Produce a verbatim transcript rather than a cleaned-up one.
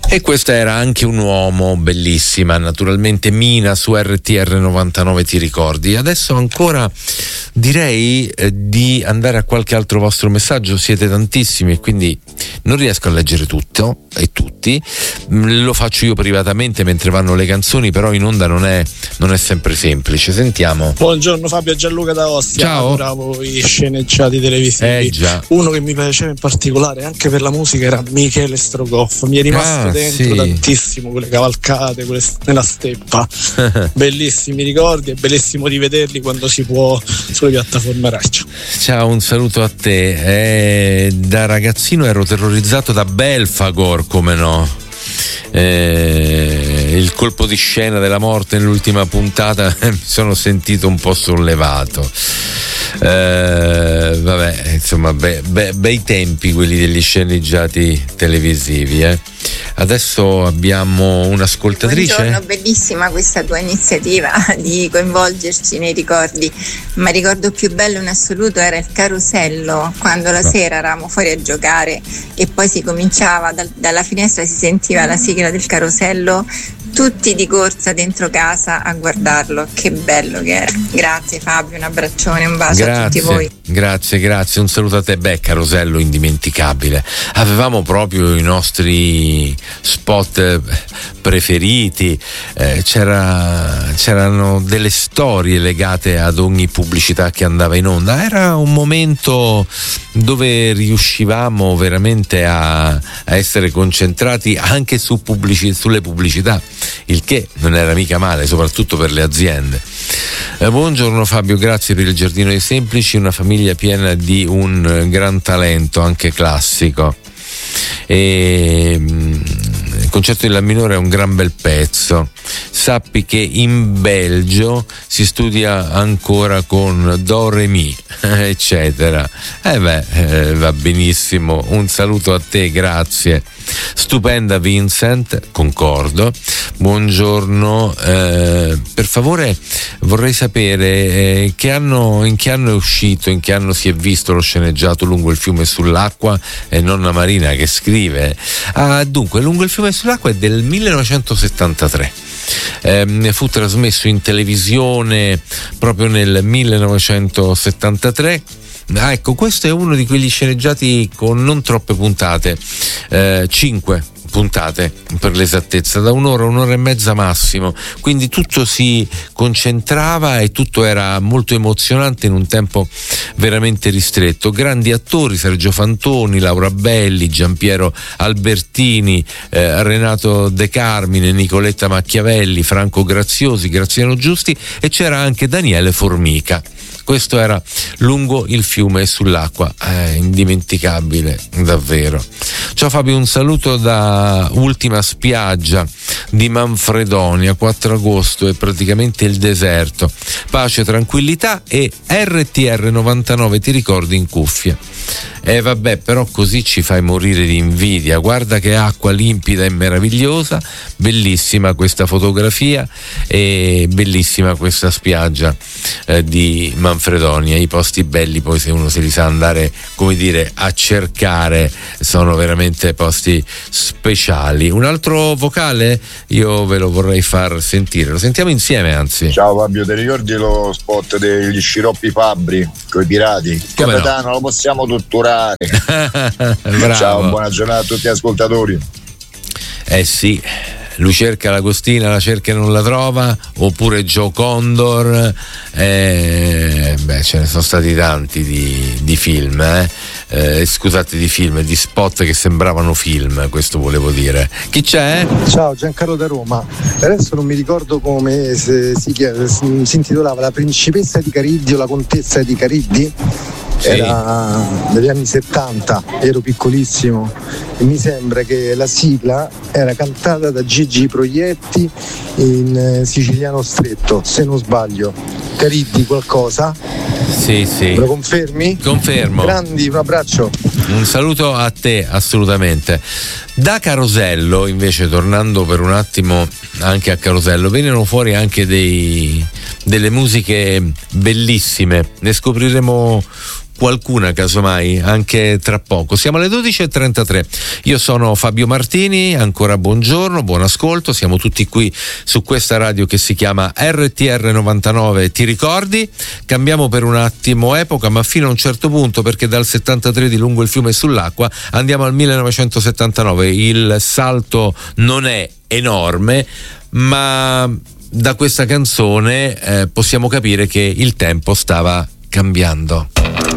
E questa era Anche un uomo, bellissima, naturalmente Mina su R T R novantanove, ti ricordi? Adesso ancora direi eh, di andare a qualche altro vostro messaggio, siete tantissimi e quindi non riesco a leggere tutto e tutti, lo faccio io privatamente mentre vanno le canzoni, però in onda non è, non è sempre semplice. Sentiamo. Buongiorno Fabio, Gianluca da Ostia. Ciao. Bravo, i sceneggiati televisivi. Eh, già. Uno che mi piaceva in particolare anche per la musica era Michele Strogoff, mi è rimasto Ah, dentro sì. tantissimo quelle cavalcate, quelle nella steppa. Bellissimi ricordi, è bellissimo rivederli quando si può sulle piattaforme Rai. Ciao, un saluto a te. Eh, da ragazzino ero terrorizzato da Belfagor, come no? Eh, il colpo di scena della morte nell'ultima puntata mi sono sentito un po' sollevato. Eh, vabbè, insomma, be, be, bei tempi quelli degli sceneggiati televisivi. Eh. Adesso abbiamo un'ascoltatrice. Buongiorno, bellissima questa tua iniziativa di coinvolgerci nei ricordi, ma il ricordo più bello in assoluto era il carosello, quando la No. sera eravamo fuori a giocare e poi si cominciava, dal, dalla finestra si sentiva la sigla del carosello, tutti di corsa dentro casa a guardarlo. Che bello che era. Grazie Fabio, un abbraccione, un bacio a tutti voi. Grazie, grazie, grazie, un saluto a te. Beh, carosello indimenticabile. Avevamo proprio i nostri spot preferiti, eh, c'era, c'erano delle storie legate ad ogni pubblicità che andava in onda. Era un momento dove riuscivamo veramente a, a essere concentrati anche su pubblici, sulle pubblicità, il che non era mica male, soprattutto per le aziende. Eh, buongiorno Fabio, grazie per il Giardino dei Semplici, una famiglia piena di un gran talento, anche classico. E il concerto di La minore è un gran bel pezzo. Sappi che in Belgio si studia ancora con Do Re Mi, eccetera. Eh beh, eh, va benissimo. Un saluto a te, grazie. Stupenda Vincent, concordo. Buongiorno, eh, per favore vorrei sapere eh, che anno, in che anno è uscito, in che anno si è visto lo sceneggiato Lungo il fiume sull'acqua. È nonna Marina che scrive. Ah, dunque, Lungo il fiume sull'acqua è del millenovecentosettantatré. Eh, fu trasmesso in televisione proprio nel millenovecentosettantatré. Ah, ecco, questo è uno di quegli sceneggiati con non troppe puntate, eh, cinque puntate per l'esattezza, da un'ora, un'ora e mezza massimo, quindi tutto si concentrava e tutto era molto emozionante in un tempo veramente ristretto. Grandi attori: Sergio Fantoni, Laura Belli, Giampiero Albertini, eh, Renato De Carmine, Nicoletta Machiavelli, Franco Graziosi, Graziano Giusti, e c'era anche Daniele Formica. Questo era Lungo il fiume sull'acqua, eh, indimenticabile davvero. Ciao Fabio, un saluto da Ultima Spiaggia di Manfredonia. Quattro agosto è praticamente il deserto, pace, tranquillità e R T R novantanove, ti ricordi, in cuffia. E eh, vabbè, però così ci fai morire di invidia. Guarda che acqua limpida e meravigliosa, bellissima questa fotografia e bellissima questa spiaggia eh, di Manfredonia. I posti belli, poi se uno se li sa andare, come dire, a cercare, sono veramente posti speciali. Un altro vocale io ve lo vorrei far sentire, lo sentiamo insieme anzi. Ciao Fabio, ti ricordi lo spot degli sciroppi Fabbri coi pirati? Come Capitano, no? Lo possiamo tutturare. Bravo. Ciao, buona giornata a tutti gli ascoltatori. Eh sì, lui cerca l'Agostina, la cerca e non la trova, oppure Joe Condor, eh, beh, ce ne sono stati tanti di, di film, eh. Eh, scusate, di film, di spot che sembravano film, questo volevo dire. Chi c'è? Ciao, Giancarlo da Roma. Adesso non mi ricordo come si, si, si intitolava, La principessa di Cariddi o la contessa di Cariddi. Sì. Era negli anni settanta, ero piccolissimo e mi sembra che la sigla era cantata da Gigi Proietti in eh, siciliano stretto, se non sbaglio. Cariddi qualcosa? Sì, sì. Me lo confermi? Confermo. Grandi, un abbraccio. Un saluto a te, assolutamente. Da Carosello, invece, tornando per un attimo anche a Carosello, vennero fuori anche dei, delle musiche bellissime. Ne scopriremo qualcuna casomai anche tra poco. Siamo alle dodici e trentatré. Io sono Fabio Martini, ancora buongiorno, buon ascolto. Siamo tutti qui su questa radio che si chiama R T R novantanove. Ti ricordi? Cambiamo per un attimo epoca, ma fino a un certo punto, perché dal settantatré di Lungo il fiume e sull'acqua andiamo al millenovecentosettantanove. Il salto non è enorme, ma da questa canzone eh, possiamo capire che il tempo stava cambiando.